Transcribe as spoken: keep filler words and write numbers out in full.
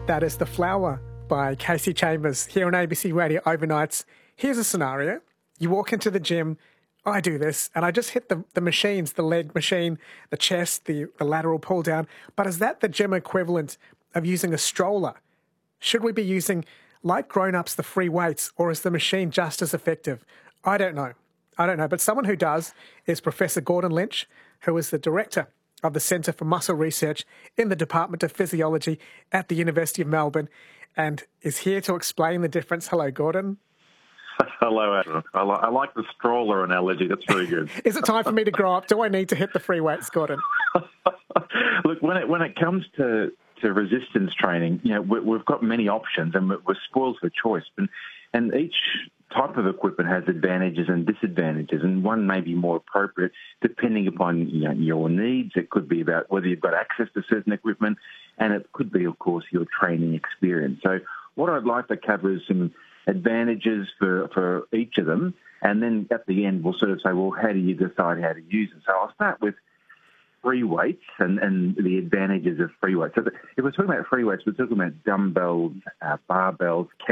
That is The Flower by Casey Chambers here on A B C Radio Overnights. Here's a scenario. You walk into the gym, I do this, and I just hit the, the machines, the leg machine, the chest, the, the lateral pull down. But is that the gym equivalent of using a stroller? Should we be using, like grown-ups, the free weights, or is the machine just as effective? I don't know. I don't know. But someone who does is Professor Gordon Lynch, who is the director of the Centre for Muscle Research in the Department of Physiology at the University of Melbourne, and is here to explain the difference. Hello, Gordon. Hello, Adam. I, li- I like the stroller analogy. That's very good. Is it time for me to grow up? Do I need to hit the free weights, Gordon? Look, when it when it comes to, to resistance training, you know, we, we've got many options, and we're, we're spoiled for choice. And, and each type of equipment has advantages and disadvantages, and one may be more appropriate depending upon, you know, your needs. It could be about whether you've got access to certain equipment, and it could be, of course, your training experience. So what I'd like to cover is some advantages for, for each of them, and then at the end we'll sort of say, well, how do you decide how to use them? So I'll start with free weights and, and the advantages of free weights. So if we're talking about free weights, we're talking about dumbbells, uh, barbells,